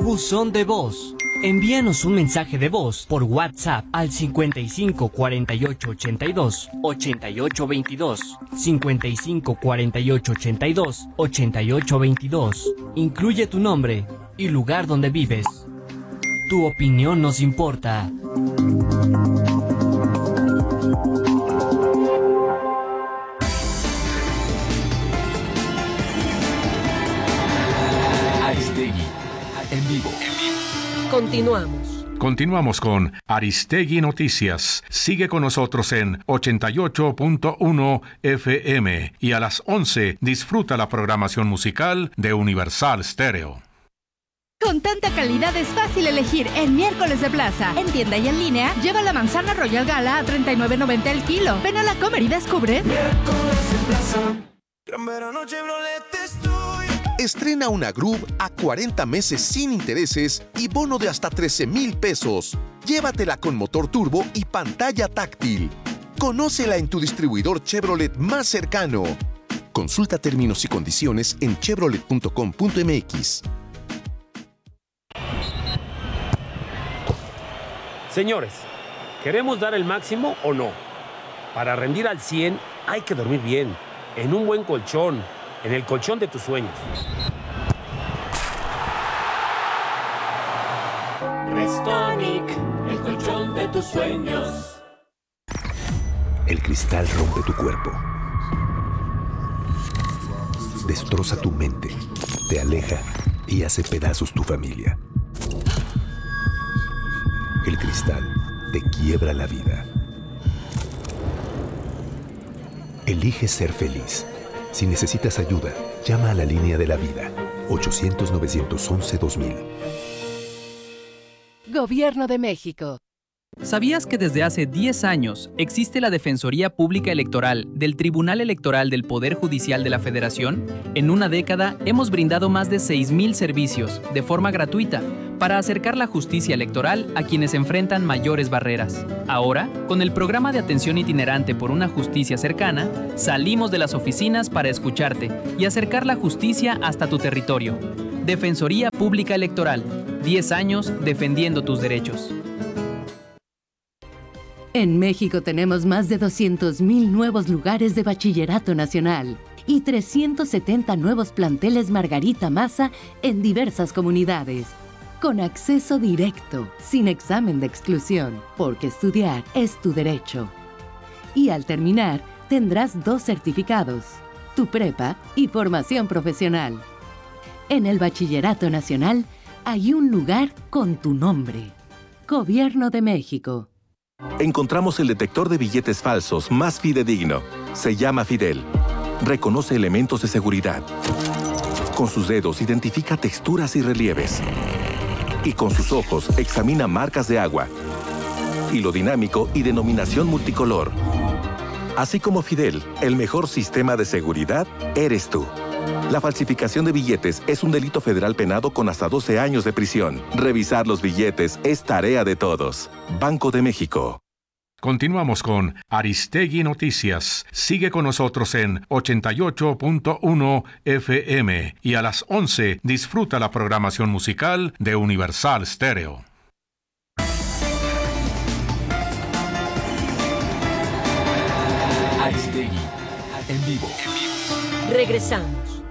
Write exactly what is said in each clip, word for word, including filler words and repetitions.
Buzón de voz. Envíanos un mensaje de voz por WhatsApp al cincuenta y cinco cuarenta y ocho ochenta y dos ochenta y ocho veintidós, cincuenta y cinco cuarenta y ocho ochenta y dos ochenta y ocho veintidós. Incluye tu nombre y lugar donde vives. Tu opinión nos importa. Aristegui, en vivo. Continuamos. Continuamos con Aristegui Noticias. Sigue con nosotros en ochenta y ocho punto uno F M y a las once disfruta la programación musical de Universal Stereo. Con tanta calidad es fácil elegir en Miércoles de Plaza. En tienda y en línea, lleva la manzana Royal Gala a treinta y nueve noventa el kilo. Ven a la Comer y descubre. Miércoles de Plaza. Gran verano Chevrolet estoy. Estrena una Groove a cuarenta meses sin intereses y bono de hasta trece mil pesos. Llévatela con motor turbo y pantalla táctil. Conócela en tu distribuidor Chevrolet más cercano. Consulta términos y condiciones en chevrolet punto com punto m x. Señores, ¿queremos dar el máximo o no? Para rendir al cien hay que dormir bien, en un buen colchón, en el colchón de tus sueños. Restonic, el colchón de tus sueños. El cristal rompe tu cuerpo, destroza tu mente, te aleja y hace pedazos tu familia. El cristal te quiebra la vida. Elige ser feliz. Si necesitas ayuda, llama a la línea de la vida, ochocientos, novecientos once, dos mil. Gobierno de México. ¿Sabías que desde hace diez años existe la Defensoría Pública Electoral del Tribunal Electoral del Poder Judicial de la Federación? En una década hemos brindado más de seis mil servicios de forma gratuita para acercar la justicia electoral a quienes enfrentan mayores barreras. Ahora, con el programa de atención itinerante por una justicia cercana, salimos de las oficinas para escucharte y acercar la justicia hasta tu territorio. Defensoría Pública Electoral, diez años defendiendo tus derechos. En México tenemos más de doscientos mil nuevos lugares de bachillerato nacional y trescientos setenta nuevos planteles Margarita Maza en diversas comunidades. Con acceso directo, sin examen de exclusión, porque estudiar es tu derecho. Y al terminar, tendrás dos certificados, tu prepa y formación profesional. En el Bachillerato Nacional hay un lugar con tu nombre. Gobierno de México. Encontramos el detector de billetes falsos más fidedigno. Se llama Fidel. Reconoce elementos de seguridad. Con sus dedos identifica texturas y relieves. Y con sus ojos examina marcas de agua. Hilo dinámico y denominación multicolor. Así como Fidel, el mejor sistema de seguridad eres tú. La falsificación de billetes es un delito federal penado con hasta doce años de prisión. Revisar los billetes es tarea de todos. Banco de México. Continuamos con Aristegui Noticias. Sigue con nosotros en ochenta y ocho punto uno F M y a las once disfruta la programación musical de Universal Stereo. Aristegui, en vivo. Regresamos.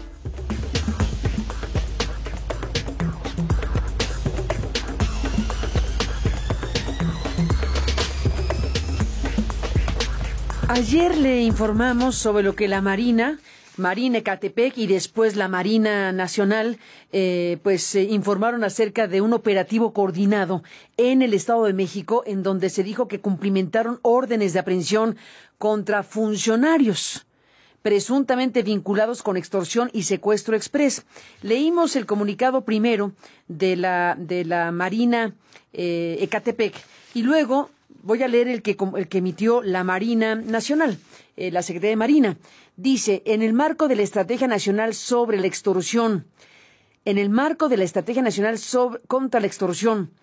Ayer le informamos sobre lo que la Marina, Marina Ecatepec y después la Marina Nacional, eh, pues eh, informaron acerca de un operativo coordinado en el Estado de México, en donde se dijo que cumplimentaron órdenes de aprehensión contra funcionarios presuntamente vinculados con extorsión y secuestro express. Leímos el comunicado primero de la de la Marina eh, Ecatepec y luego voy a leer el que, el que emitió la Marina Nacional, eh, la Secretaría de Marina. Dice, en el marco de la Estrategia Nacional sobre la Extorsión, en el marco de la Estrategia Nacional sobre, contra la Extorsión,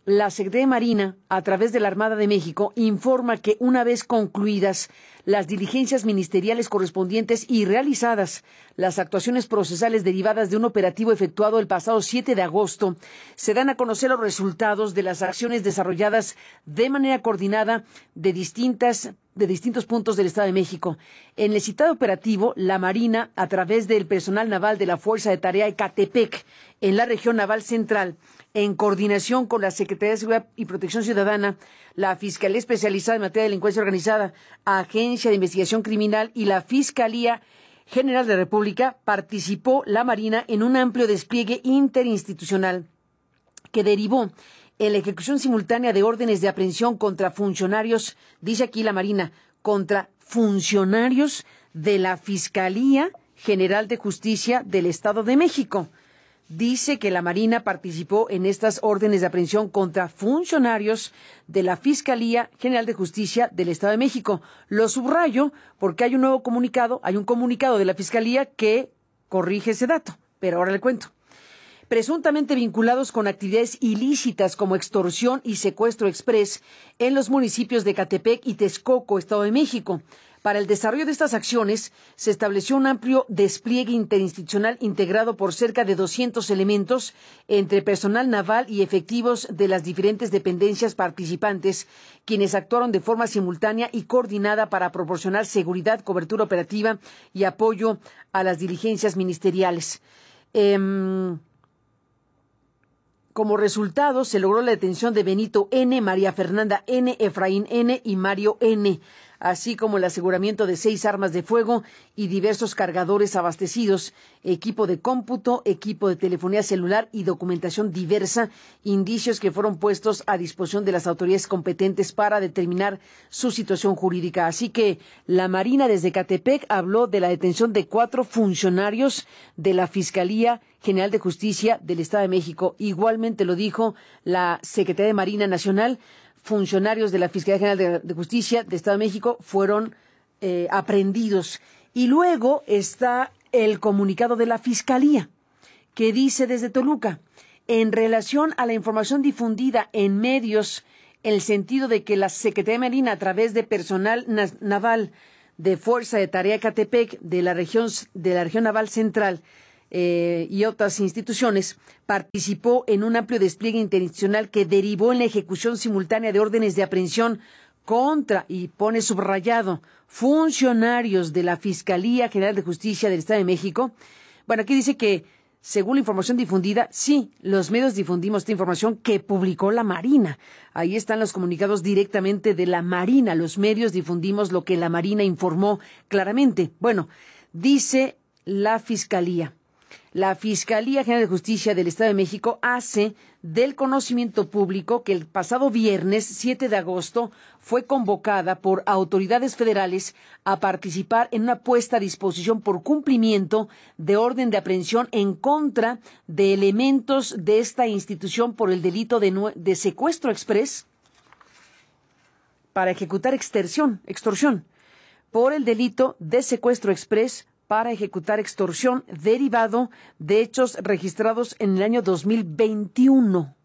la Secretaría de Marina, a través de la Armada de México, informa que una vez concluidas las diligencias ministeriales correspondientes y realizadas las actuaciones procesales derivadas de un operativo efectuado el pasado siete de agosto, se dan a conocer los resultados de las acciones desarrolladas de manera coordinada de distintas de distintos puntos del Estado de México. En el citado operativo, la Marina, a través del personal naval de la Fuerza de Tarea Ecatepec, en la región naval central, en coordinación con la Secretaría de Seguridad y Protección Ciudadana, la Fiscalía Especializada en Materia de Delincuencia Organizada, Agencia de Investigación Criminal y la Fiscalía General de la República, participó la Marina en un amplio despliegue interinstitucional que derivó en la ejecución simultánea de órdenes de aprehensión contra funcionarios, dice aquí la Marina, contra funcionarios de la Fiscalía General de Justicia del Estado de México. Dice que la Marina participó en estas órdenes de aprehensión contra funcionarios de la Fiscalía General de Justicia del Estado de México. Lo subrayo porque hay un nuevo comunicado, hay un comunicado de la Fiscalía que corrige ese dato, pero ahora le cuento. Presuntamente vinculados con actividades ilícitas como extorsión y secuestro exprés en los municipios de Ecatepec y Texcoco, Estado de México. Para el desarrollo de estas acciones se estableció un amplio despliegue interinstitucional integrado por cerca de doscientos elementos entre personal naval y efectivos de las diferentes dependencias participantes, quienes actuaron de forma simultánea y coordinada para proporcionar seguridad, cobertura operativa y apoyo a las diligencias ministeriales. Eh, Como resultado, se logró la detención de Benito N., María Fernanda N., Efraín N. y Mario N., así como el aseguramiento de seis armas de fuego y diversos cargadores abastecidos, equipo de cómputo, equipo de telefonía celular y documentación diversa, indicios que fueron puestos a disposición de las autoridades competentes para determinar su situación jurídica. Así que la Marina desde Ecatepec habló de la detención de cuatro funcionarios de la Fiscalía General de Justicia del Estado de México. Igualmente lo dijo la Secretaría de Marina Nacional. Funcionarios de la Fiscalía General de, de Justicia del Estado de México fueron eh, aprehendidos. Y luego está el comunicado de la Fiscalía, que dice desde Toluca, en relación a la información difundida en medios, en el sentido de que la Secretaría de Marina, a través de personal na- naval de Fuerza de Tarea Ecatepec de la región, de la región naval central, Eh, y otras instituciones, participó en un amplio despliegue interinstitucional que derivó en la ejecución simultánea de órdenes de aprehensión contra, y pone subrayado, funcionarios de la Fiscalía General de Justicia del Estado de México. Bueno, aquí dice que, según la información difundida, sí, los medios difundimos esta información que publicó la Marina. Ahí están los comunicados directamente de la Marina. Los medios difundimos lo que la Marina informó claramente. Bueno, dice la Fiscalía. La Fiscalía General de Justicia del Estado de México hace del conocimiento público que el pasado viernes siete de agosto fue convocada por autoridades federales a participar en una puesta a disposición por cumplimiento de orden de aprehensión en contra de elementos de esta institución por el delito de, de secuestro exprés para ejecutar extorsión, extorsión, por el delito de secuestro exprés para ejecutar extorsión derivado de hechos registrados en el año dos mil veintiuno.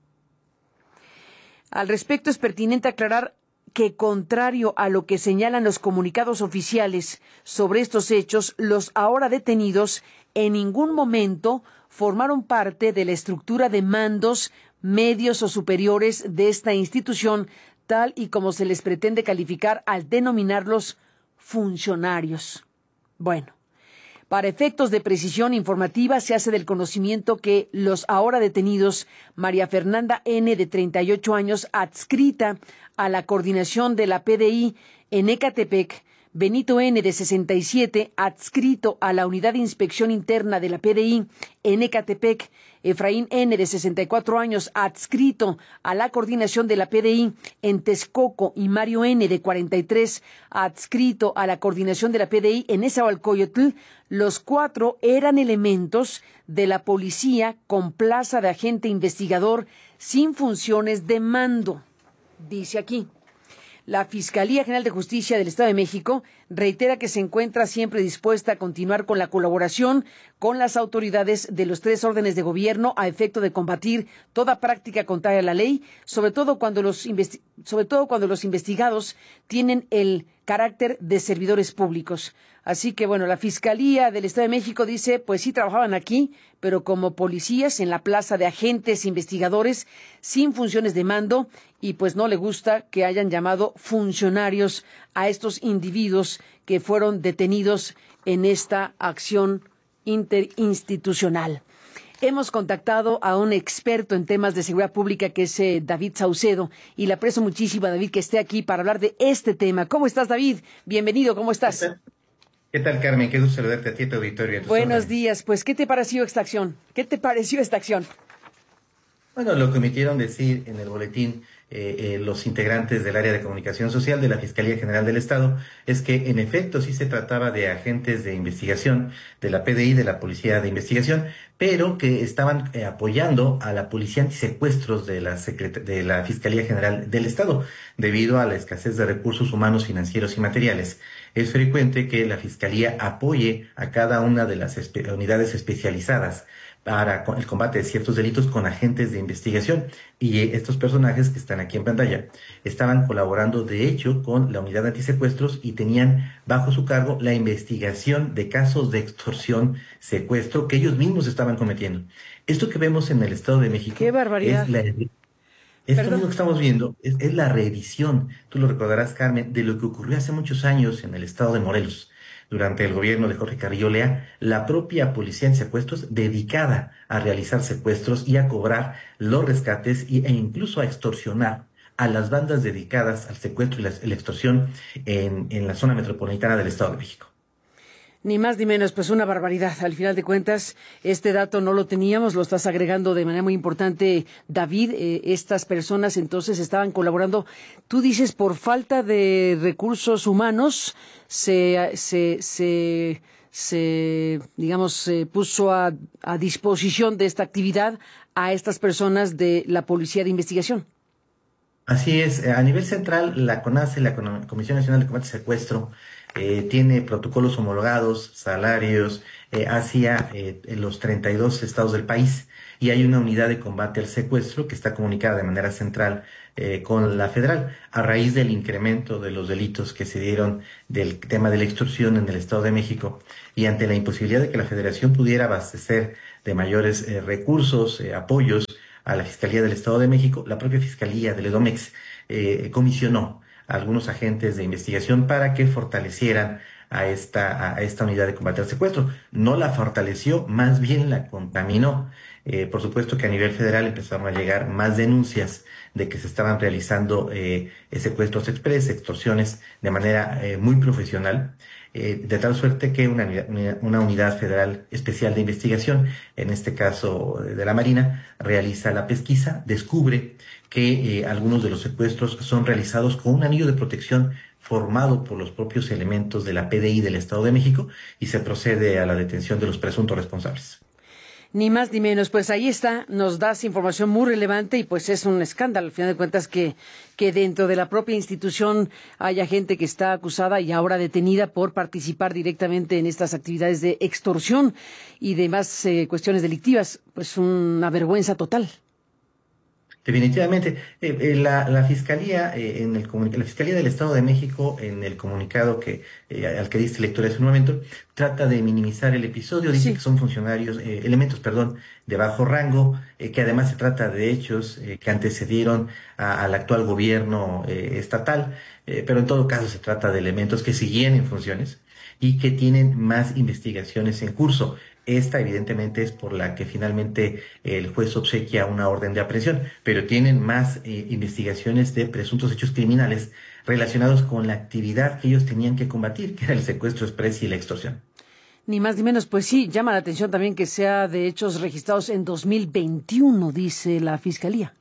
Al respecto, es pertinente aclarar que, contrario a lo que señalan los comunicados oficiales sobre estos hechos, los ahora detenidos en ningún momento formaron parte de la estructura de mandos medios o superiores de esta institución, tal y como se les pretende calificar al denominarlos funcionarios. Bueno, para efectos de precisión informativa, se hace del conocimiento que los ahora detenidos, María Fernanda N., de treinta y ocho años, adscrita a la coordinación de la P D I en Ecatepec, Benito N., de sesenta y siete, adscrito a la Unidad de Inspección Interna de la P D I en Ecatepec, Efraín N., de sesenta y cuatro años, adscrito a la coordinación de la P D I en Texcoco, y Mario N., de cuarenta y tres, adscrito a la coordinación de la P D I en Nezahualcóyotl. Los cuatro eran elementos de la policía con plaza de agente investigador sin funciones de mando. Dice aquí. La Fiscalía General de Justicia del Estado de México reitera que se encuentra siempre dispuesta a continuar con la colaboración con las autoridades de los tres órdenes de gobierno a efecto de combatir toda práctica contraria a la ley, sobre todo cuando los investi- sobre todo cuando los investigados tienen el carácter de servidores públicos. Así que, bueno, la Fiscalía del Estado de México dice, pues sí trabajaban aquí, pero como policías en la plaza de agentes investigadores sin funciones de mando, y pues no le gusta que hayan llamado funcionarios a estos individuos que fueron detenidos en esta acción interinstitucional. Hemos contactado a un experto en temas de seguridad pública que es eh, David Saucedo, y le aprecio muchísimo a David que esté aquí para hablar de este tema. ¿Cómo estás, David? Bienvenido, ¿cómo estás? ¿Qué tal, Carmen? Qué gusto saludarte a ti, a tu auditorio. A tus Buenos órdenes. días. Pues, ¿qué te pareció esta acción? ¿Qué te pareció esta acción? Bueno, lo que omitieron decir en el boletín eh, eh, los integrantes del área de comunicación social de la Fiscalía General del Estado es que, en efecto, sí se trataba de agentes de investigación de la P D I, de la Policía de Investigación, pero que estaban eh, apoyando a la Policía Antisecuestros de la, Secret- de la Fiscalía General del Estado, debido a la escasez de recursos humanos, financieros y materiales. Es frecuente que la Fiscalía apoye a cada una de las espe- unidades especializadas para el combate de ciertos delitos con agentes de investigación, y estos personajes que están aquí en pantalla estaban colaborando de hecho con la unidad de antisecuestros y tenían bajo su cargo la investigación de casos de extorsión, secuestro que ellos mismos estaban cometiendo. Esto que vemos en el Estado de México ¡Qué barbaridad! es la Esto mismo que estamos viendo es, es la reedición, tú lo recordarás, Carmen, de lo que ocurrió hace muchos años en el estado de Morelos. Durante el gobierno de Jorge Carrillo Lea, la propia policía en secuestros dedicada a realizar secuestros y a cobrar los rescates y, e incluso a extorsionar a las bandas dedicadas al secuestro y la, la extorsión en, en la zona metropolitana del Estado de México. Ni más ni menos, pues una barbaridad. Al final de cuentas, este dato no lo teníamos, lo estás agregando de manera muy importante, David. Eh, estas personas entonces estaban colaborando. Tú dices, por falta de recursos humanos, se, se, se, se digamos, se puso a, a disposición de esta actividad a estas personas de la Policía de Investigación. Así es. A nivel central, la CONACE, la Comisión Nacional de Combate al Secuestro, Eh, tiene protocolos homologados, salarios, eh, hacia eh, los treinta y dos estados del país, y hay una unidad de combate al secuestro que está comunicada de manera central eh, con la federal, a raíz del incremento de los delitos que se dieron del tema de la extorsión en el Estado de México, y ante la imposibilidad de que la federación pudiera abastecer de mayores eh, recursos, eh, apoyos a la Fiscalía del Estado de México, la propia Fiscalía del EDOMEX eh, comisionó a algunos agentes de investigación para que fortalecieran a esta, a esta unidad de combate al secuestro. No la fortaleció, más bien la contaminó. Eh, por supuesto que a nivel federal empezaron a llegar más denuncias de que se estaban realizando eh, secuestros express, extorsiones de manera eh, muy profesional, eh, de tal suerte que una, una unidad federal especial de investigación, en este caso de la Marina, realiza la pesquisa, descubre que eh, algunos de los secuestros son realizados con un anillo de protección formado por los propios elementos de la P D I del Estado de México, y se procede a la detención de los presuntos responsables. Ni más ni menos, pues ahí está, nos das información muy relevante, y pues es un escándalo, al final de cuentas, que, que dentro de la propia institución haya gente que está acusada y ahora detenida por participar directamente en estas actividades de extorsión y demás eh, cuestiones delictivas. Pues una vergüenza total. Definitivamente, eh, eh, la, la Fiscalía eh, en el la Fiscalía del Estado de México, en el comunicado que eh, al que diste lectura hace un momento, trata de minimizar el episodio, dice sí. que son funcionarios, eh, elementos, perdón, de bajo rango, eh, que además se trata de hechos eh, que antecedieron a, al actual gobierno eh, estatal, eh, pero en todo caso se trata de elementos que siguen en funciones y que tienen más investigaciones en curso. Esta, evidentemente, es por la que finalmente el juez obsequia una orden de aprehensión, pero tienen más eh, investigaciones de presuntos hechos criminales relacionados con la actividad que ellos tenían que combatir, que era el secuestro express y la extorsión. Ni más ni menos, pues sí, llama la atención también que sea de hechos registrados en dos mil veintiuno, dice la Fiscalía.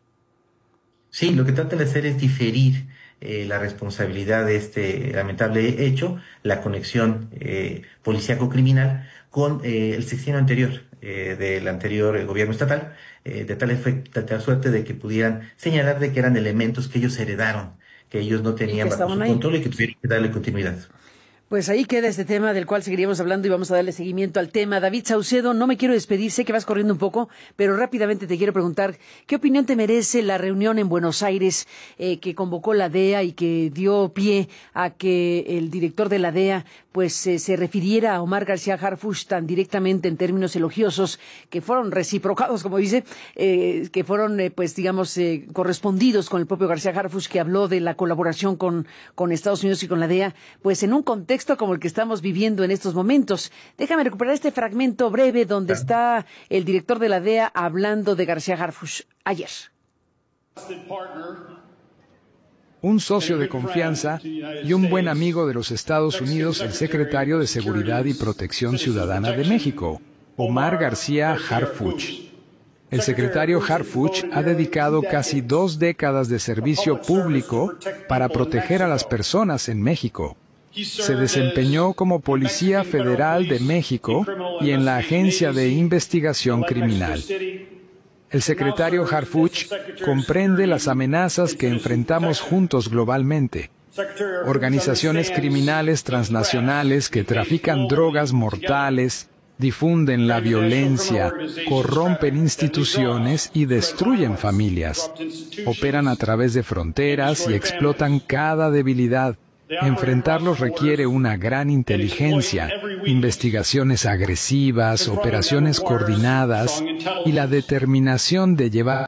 Sí, lo que tratan de hacer es diferir eh, la responsabilidad de este lamentable hecho, la conexión eh, policíaco-criminal, con eh, el sexenio anterior, eh, del anterior eh, gobierno estatal, eh, de tal efecto, de tal suerte de que pudieran señalar de que eran elementos que ellos heredaron, que ellos no tenían bajo su control y que tuvieron que darle continuidad. Pues ahí queda este tema del cual seguiríamos hablando y vamos a darle seguimiento al tema. David Saucedo, no me quiero despedir, sé que vas corriendo un poco, pero rápidamente te quiero preguntar, ¿qué opinión te merece la reunión en Buenos Aires eh, que convocó la D E A y que dio pie a que el director de la D E A pues eh, se refiriera a Omar García Harfuch tan directamente en términos elogiosos, que fueron reciprocados, como dice, eh, que fueron eh, pues digamos eh, correspondidos con el propio García Harfuch, que habló de la colaboración con, con Estados Unidos y con la D E A, pues en un contexto como el que estamos viviendo en estos momentos? Déjame recuperar este fragmento breve donde está el director de la D E A hablando de García Harfuch ayer. Un socio de confianza y un buen amigo de los Estados Unidos, el secretario de Seguridad y Protección Ciudadana de México, Omar García Harfuch. El secretario Harfuch ha dedicado casi dos décadas de servicio público para proteger a las personas en México. Se desempeñó como Policía Federal de México y en la Agencia de Investigación Criminal. El secretario Harfuch comprende las amenazas que enfrentamos juntos globalmente. Organizaciones criminales transnacionales que trafican drogas mortales, difunden la violencia, corrompen instituciones y destruyen familias. Operan a través de fronteras y explotan cada debilidad. Enfrentarlos requiere una gran inteligencia, investigaciones agresivas, operaciones coordinadas y la determinación de llevar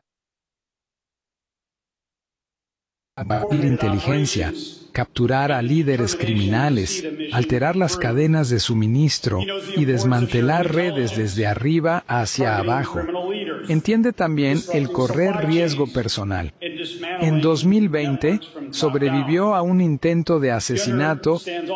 a combatir inteligencia, capturar a líderes criminales, alterar las cadenas de suministro y desmantelar redes desde arriba hacia abajo. Entiende también el correr riesgo personal. En dos mil veinte, sobrevivió a un intento de asesinato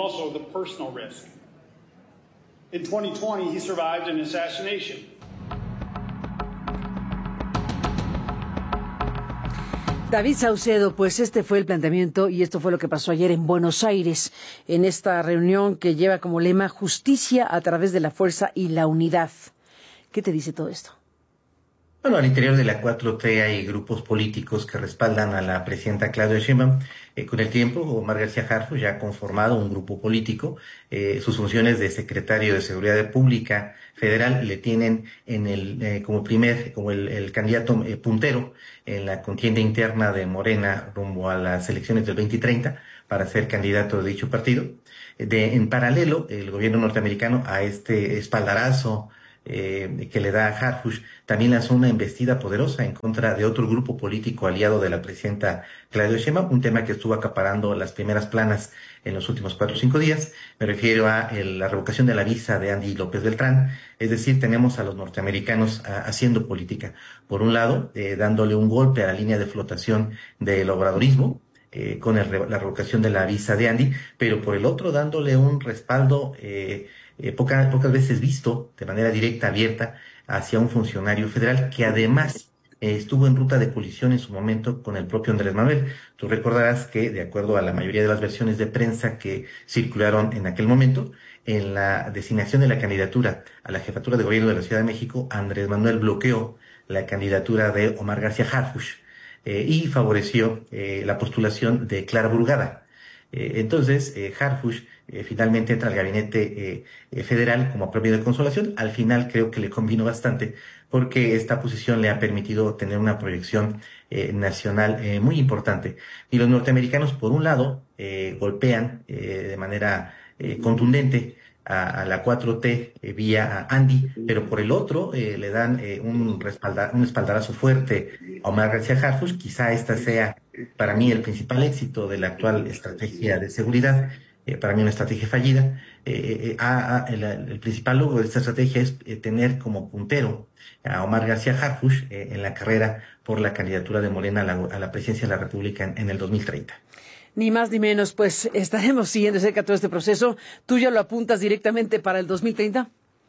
David Saucedo, pues este fue el planteamiento y esto fue lo que pasó ayer en Buenos Aires, en esta reunión que lleva como lema Justicia a través de la fuerza y la unidad. ¿Qué te dice todo esto? Bueno, al interior de la cuatro T hay grupos políticos que respaldan a la presidenta Claudia Sheinbaum. Eh, con el tiempo, Omar García Harfuch ya ha conformado un grupo político. Eh, sus funciones de secretario de Seguridad Pública Federal le tienen en el eh, como primer, como el, el candidato eh, puntero en la contienda interna de Morena rumbo a las elecciones del veinte treinta para ser candidato de dicho partido. De, en paralelo, el gobierno norteamericano a este espaldarazo Eh, que le da a Harfuch, también lanzó una embestida poderosa en contra de otro grupo político aliado de la presidenta Claudia Sheinbaum, un tema que estuvo acaparando las primeras planas en los últimos cuatro o cinco días. Me refiero a el, la revocación de la visa de Andy López Beltrán. Es decir, tenemos a los norteamericanos a, haciendo política. Por un lado, eh, dándole un golpe a la línea de flotación del obradorismo, eh, con el, la revocación de la visa de Andy, pero por el otro dándole un respaldo eh, Eh, poca, pocas veces visto de manera directa, abierta, hacia un funcionario federal que además eh, estuvo en ruta de colisión en su momento con el propio Andrés Manuel. Tú recordarás que, de acuerdo a la mayoría de las versiones de prensa que circularon en aquel momento, en la designación de la candidatura a la jefatura de gobierno de la Ciudad de México, Andrés Manuel bloqueó la candidatura de Omar García Harfuch eh, y favoreció eh, la postulación de Clara Burgada. Eh, entonces, eh, Harfuch eh, finalmente entra al gabinete eh, eh, federal como premio de consolación. Al final creo que le convino bastante porque esta posición le ha permitido tener una proyección eh, nacional eh, muy importante. Y los norteamericanos, por un lado, eh, golpean eh, de manera eh, contundente a, a la cuatro T eh, vía a Andy, pero por el otro eh, le dan eh, un, respalda, un espaldarazo fuerte a Omar García Harfuch. Quizá esta sea para mí el principal éxito de la actual estrategia de seguridad, eh, para mí una estrategia fallida. Eh, eh, a, a, el, el principal logro de esta estrategia es eh, tener como puntero a Omar García Harfuch eh, en la carrera por la candidatura de Morena a la, a la presidencia de la República en, en el dos mil treinta. Ni más ni menos, pues estaremos siguiendo de cerca todo este proceso. ¿Tú ya lo apuntas directamente para el dos mil treinta?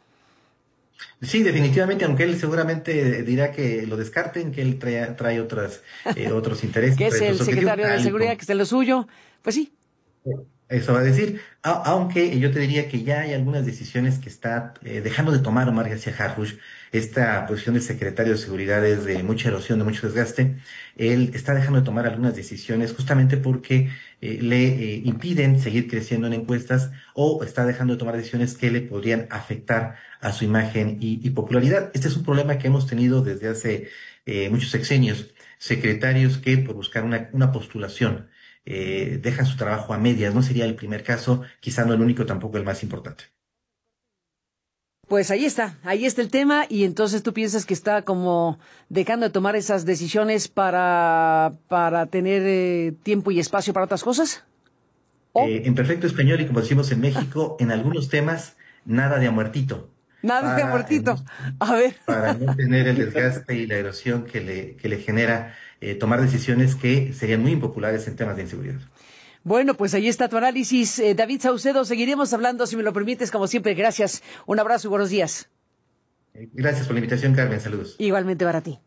Sí, definitivamente, aunque él seguramente dirá que lo descarten, que él trae, trae otras, eh, otros intereses. Que es el secretario de Seguridad, que está en lo suyo. Pues sí. Eso va a decir, A- aunque yo te diría que ya hay algunas decisiones que está eh, dejando de tomar Omar García Harfuch. Esta posición de secretario de Seguridad es de mucha erosión, de mucho desgaste. Él está dejando de tomar algunas decisiones justamente porque eh, le eh, impiden seguir creciendo en encuestas, o está dejando de tomar decisiones que le podrían afectar a su imagen y, y popularidad. Este es un problema que hemos tenido desde hace eh, muchos sexenios. Secretarios que por buscar una, una postulación eh, dejan su trabajo a medias. No sería el primer caso, quizá no el único, tampoco el más importante. Pues ahí está, ahí está el tema, y entonces tú piensas que está como dejando de tomar esas decisiones para, para tener eh, tiempo y espacio para otras cosas. Eh, en perfecto español, y como decimos en México, en algunos temas, nada de a muertito. Nada de Para, muertito. eh, A ver. para no tener el desgaste y la erosión que le, que le genera eh, tomar decisiones que serían muy impopulares en temas de inseguridad. Bueno, pues ahí está tu análisis, eh, David Saucedo. Seguiremos hablando, si me lo permites, como siempre. Gracias. Un abrazo y buenos días. Eh, Gracias por la invitación, Carmen. Saludos. Igualmente para ti.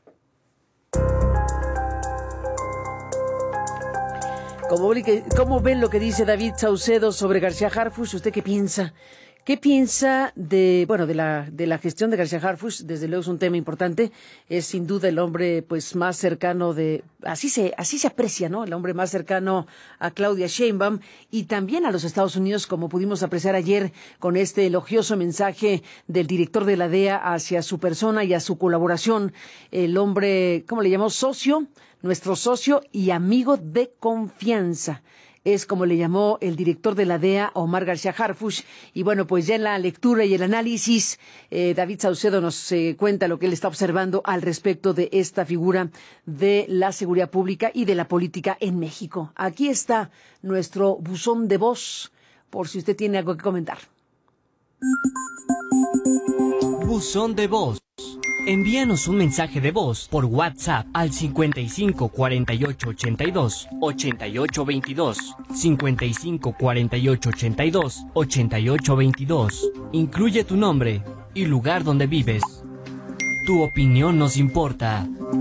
¿Cómo, ¿Cómo ven lo que dice David Saucedo sobre García Harfuch? ¿Usted qué piensa? ¿Qué piensa de, bueno, de la, de la gestión de García Harfuch? Desde luego es un tema importante. Es sin duda el hombre, pues, más cercano de, así se, así se aprecia, ¿no? El hombre más cercano a Claudia Sheinbaum y también a los Estados Unidos, como pudimos apreciar ayer con este elogioso mensaje del director de la D E A hacia su persona y a su colaboración. El hombre, ¿cómo le llamó? Socio, nuestro socio y amigo de confianza. Es como le llamó el director de la D E A, Omar García Harfuch. Y bueno, pues ya en la lectura y el análisis, eh, David Saucedo nos eh, cuenta lo que él está observando al respecto de esta figura de la seguridad pública y de la política en México. Aquí está nuestro buzón de voz, por si usted tiene algo que comentar. Buzón de voz. Envíanos un mensaje de voz por WhatsApp al cincuenta y cinco cuarenta y ocho ochenta y dos ochenta y ocho veintidós, cincuenta y cinco cuarenta y ocho ochenta y dos ochenta y ocho veintidós. Incluye tu nombre y lugar donde vives. Tu opinión nos importa.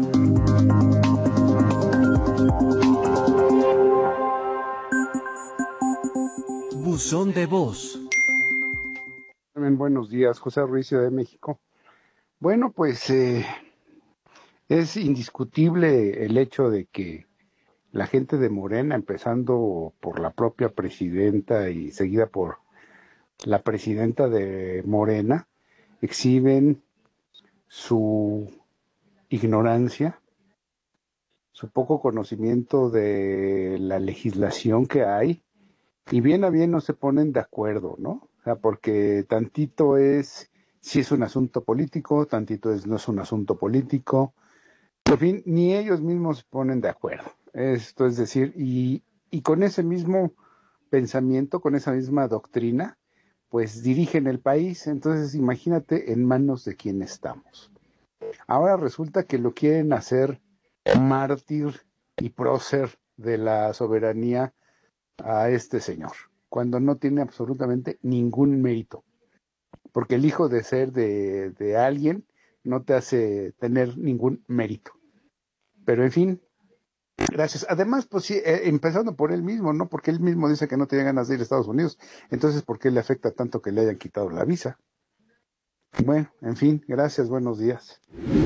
Buzón de voz. Buenos días, José Ruiz, Ciudad de México. Bueno, pues eh, es indiscutible el hecho de que la gente de Morena, empezando por la propia presidenta y seguida por la presidenta de Morena, exhiben su ignorancia, su poco conocimiento de la legislación que hay, y bien a bien no se ponen de acuerdo, ¿no? O sea, porque tantito es... si es un asunto político, tantito es, no es un asunto político. En fin, ni ellos mismos se ponen de acuerdo. Esto es decir, y, y con ese mismo pensamiento, con esa misma doctrina, pues dirigen el país. Entonces, imagínate en manos de quién estamos. Ahora resulta que lo quieren hacer mártir y prócer de la soberanía a este señor, cuando no tiene absolutamente ningún mérito. Porque el hijo de ser de, de alguien no te hace tener ningún mérito. Pero en fin, gracias. Además, pues sí, eh, empezando por él mismo, ¿no? Porque él mismo dice que no tiene ganas de ir a Estados Unidos. Entonces, ¿por qué le afecta tanto que le hayan quitado la visa? Bueno, en fin, gracias, buenos días.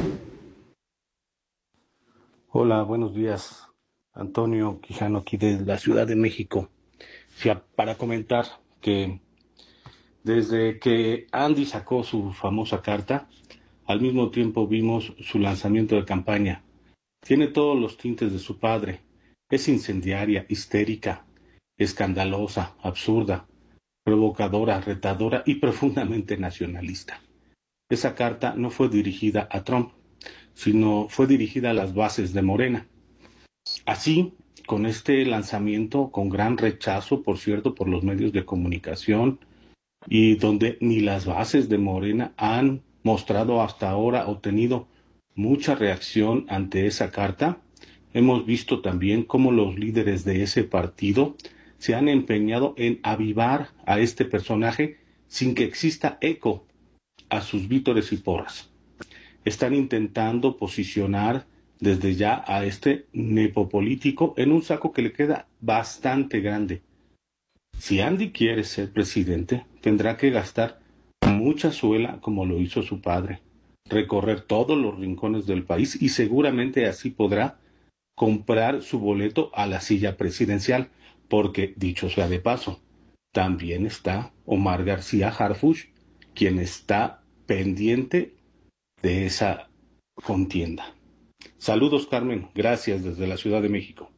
Hola, buenos días. Antonio Quijano, aquí de la Ciudad de México. Sí, para comentar que desde que Andy sacó su famosa carta, al mismo tiempo vimos su lanzamiento de campaña. Tiene todos los tintes de su padre. Es incendiaria, histérica, escandalosa, absurda, provocadora, retadora y profundamente nacionalista. Esa carta no fue dirigida a Trump, sino fue dirigida a las bases de Morena. Así, con este lanzamiento, con gran rechazo, por cierto, por los medios de comunicación, y donde ni las bases de Morena han mostrado hasta ahora o tenido mucha reacción ante esa carta, hemos visto también cómo los líderes de ese partido se han empeñado en avivar a este personaje sin que exista eco a sus vítores y porras. Están intentando posicionar desde ya a este nepopolítico en un saco que le queda bastante grande. Si Andy quiere ser presidente, tendrá que gastar mucha suela como lo hizo su padre, recorrer todos los rincones del país y seguramente así podrá comprar su boleto a la silla presidencial, porque, dicho sea de paso, también está Omar García Harfuch, quien está pendiente de esa contienda. Saludos, Carmen. Gracias desde la Ciudad de México.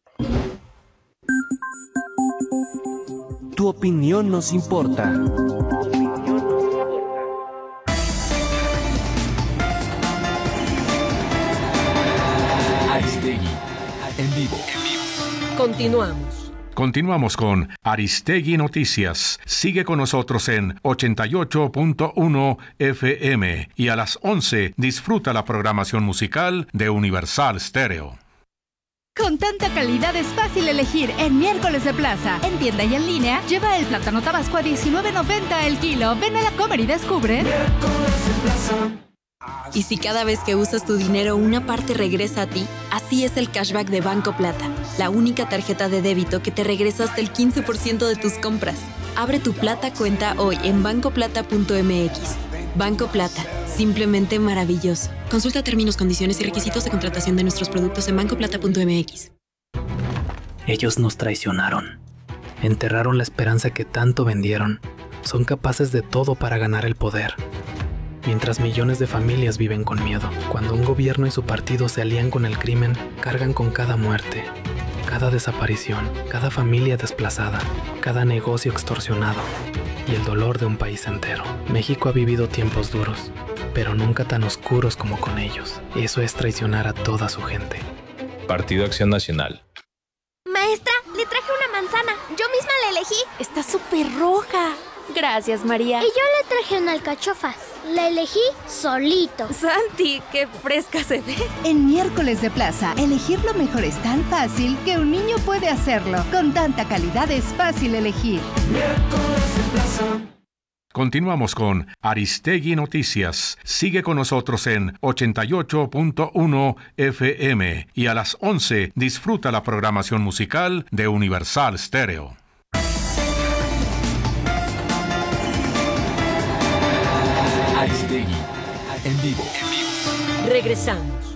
Tu opinión nos importa. Aristegui, en vivo. Continuamos. Continuamos con Aristegui Noticias. Sigue con nosotros en ochenta y ocho punto uno F M y a las once disfruta la programación musical de Universal Stereo. Con tanta calidad es fácil elegir en Miércoles de Plaza. En tienda y en línea, lleva el plátano tabasco a diecinueve noventa el kilo. Ven a la Comer y descubre. Miércoles de Plaza. Y si cada vez que usas tu dinero una parte regresa a ti, así es el cashback de Banco Plata, la única tarjeta de débito que te regresa hasta el quince por ciento de tus compras. Abre tu Plata cuenta hoy en banco plata punto m x. Banco Plata, simplemente maravilloso. Consulta términos, condiciones y requisitos de contratación de nuestros productos en banco plata punto m x. Ellos nos traicionaron. Enterraron la esperanza que tanto vendieron. Son capaces de todo para ganar el poder. Mientras millones de familias viven con miedo, cuando un gobierno y su partido se alían con el crimen, cargan con cada muerte, cada desaparición, cada familia desplazada, cada negocio extorsionado y el dolor de un país entero. México ha vivido tiempos duros, pero nunca tan oscuros como con ellos. Eso es traicionar a toda su gente. Partido Acción Nacional. Maestra, le traje una manzana. Yo misma la elegí. Está súper roja. Gracias, María. Y yo le traje una alcachofa. La elegí solito. Santi, qué fresca se ve. En Miércoles de Plaza, elegir lo mejor es tan fácil que un niño puede hacerlo. Con tanta calidad es fácil elegir. Miércoles de Plaza. Continuamos con Aristegui Noticias. Sigue con nosotros en ochenta y ocho punto uno F M y a las once disfruta la programación musical de Universal Stereo. Aristegui, en vivo. Regresamos.